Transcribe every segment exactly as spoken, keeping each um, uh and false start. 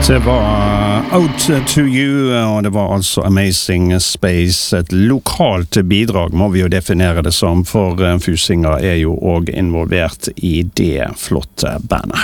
Det var Out to You, og det var altså Amazing Space. Et lokalt bidrag må vi jo definere det som, for Fusinger er jo også involvert i det flotte bandet.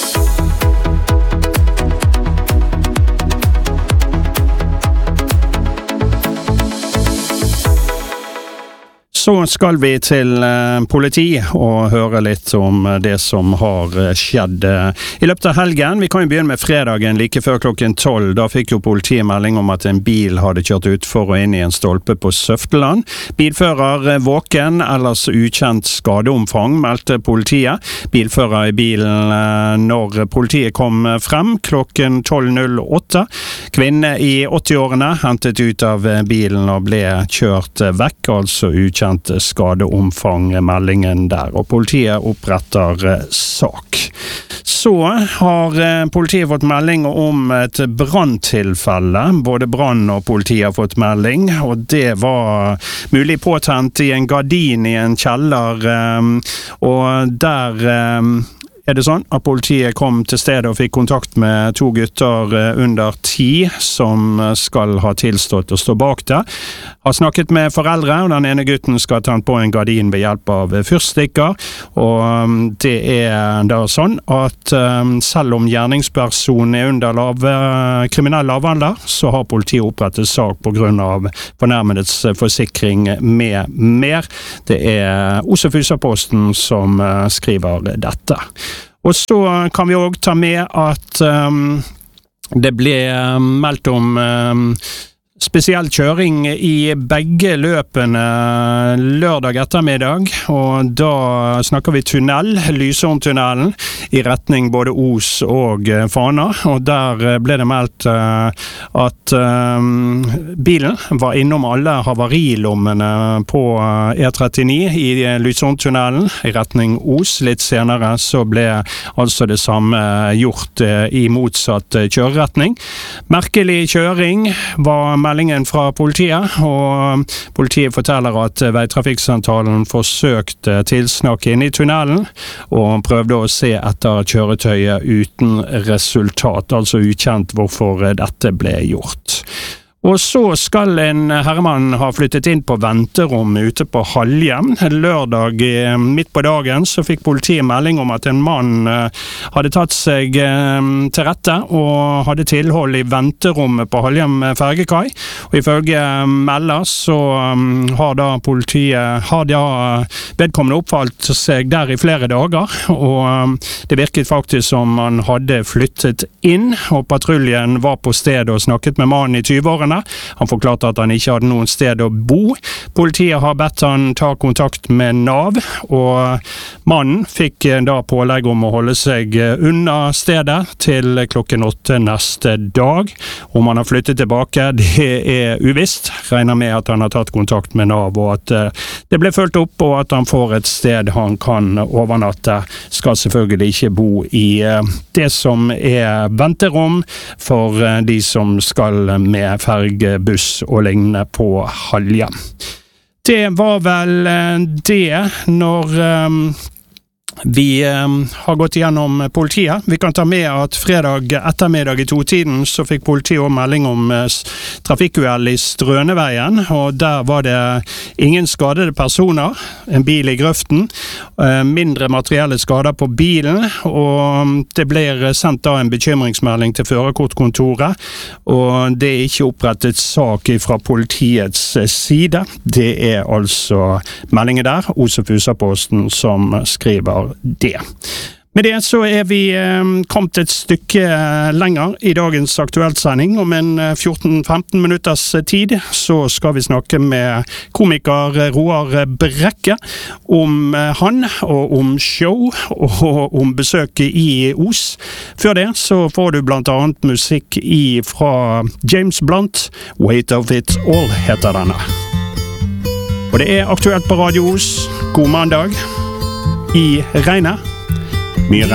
Så skal vi til politi og høre litt om det som har skjedd i løpet av helgen. Vi kan jo begynne med fredagen like før klokken tolv. Da fikk jo politiet melding om at en bil hadde kjørt ut for og inn i en stolpe på Søfteland. Bilfører våken, ellers ukjent skadeomfang, meldte politiet. Bilfører i bilen når politiet kom frem klokken tolv null åtte. Kvinne i åtti-årene hentet ut av bilen og ble kjørt vekk, altså ukjent skadeomfang, meldingen der, og politiet oppretter sak. Så har politiet fått melding om et branntilfelle. Både brann og politiet har fått melding, og det var mulig påtent i en gardin i en kjeller, og der er det sånn at politiet kom til stedet og fikk kontakt med to gutter under ti som skal ha tilstått å stå bak det. Har snakket med foreldre, og den ene gutten skal ta på en gardin ved hjelp av fyrstikker, og det er da sånn at selv om gjerningspersonen er under lave, kriminell lavalder, så har politiet opprettet sak på grunn av fornærmedets forsikring med mer. Det er Os og Fusa-posten som skriver dette. Og så kan vi også ta med at um, det ble meldt om um, spesiell kjøring i begge løpene lørdag ettermiddag, og da snakker vi tunnel, Lysholmtunnelen, i retning både Os og Fana, og der ble det meldt uh, at um, bilen var innom alle havarilommene på uh, E trettini i Lysholmtunnelen i retning Os. Litt senere så ble altså det samme gjort uh, i motsatt uh, kjøreretning. Merkelig kjøring var meldingen fra politiet, og politiet forteller at veitrafikksentralen forsøkte tilsnakk inn i tunnelen, og prøvde å se etter kjøretøyet uten resultat, altså ukjent hvorfor dette ble gjort. Og så skal en herremann ha flyttet inn på venterom ute på Halhjem. Lørdag midt på dagen så fikk politiet melding om at en mann hadde tatt seg til rette og hadde tilhold i venterommet på Halhjem fergekai. Og ifølge melder så har da politiet har da vedkommende oppfalt seg der i flere dager, og det virket faktisk som han hadde flyttet inn, og patruljen var på stedet og snakket med mannen i tyve-årene. Han forklarte at han ikke hadde noen sted å bo. Politiet har bedt han ta kontakt med Nav, og mannen fikk da pålegg om å holde seg unna stedet til klokken åtte neste dag. Om han har flyttet tilbake, det er uvisst. Regner med at han har tatt kontakt med Nav, og at det ble fulgt opp, og at han får et sted han kan overnatte. Skal selvfølgelig ikke bo i det som er venterom for de som skal med fergebuss og lignende på Halhjem. Det var vel det når um, vi um, har gått gjennom politiet. Vi kan ta med at fredag ettermiddag i to-tiden så fikk politiet også melding om uh, trafikkuhell i Strøneveien, og der var det ingen skadede personer, en bil i grøften, uh, mindre materielle skader på bilen, og det ble sendt da en bekymringsmelding til førerkortkontoret, og det er ikke opprettet sak fra politiets side. Det er altså meldingen der, Os og Fusa-posten, som skriver det. Med det så er vi eh, kommet et stykke eh, lenger i dagens aktuelt-sending. Om en eh, fjorten til femten minutters tid så skal vi snakke med komiker Roar Brekke om eh, han, og om show, og om besøket i Os. Før det så får du blant annet musikk i fra James Blunt, Weight of It All heter denne. Og det er aktuelt på Radio Os. God mandag. I regnet. Mye regn.